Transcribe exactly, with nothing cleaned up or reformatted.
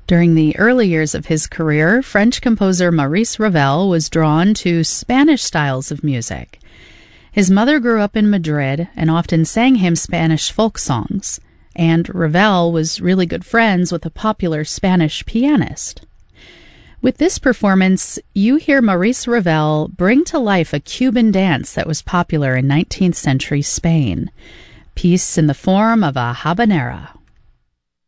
During the early years of his career, French composer Maurice Ravel was drawn to Spanish styles of music. His mother grew up in Madrid and often sang him Spanish folk songs, and Ravel was really good friends with a popular Spanish pianist. With this performance, you hear Maurice Ravel bring to life a Cuban dance that was popular in nineteenth century Spain, peace in the form of a habanera.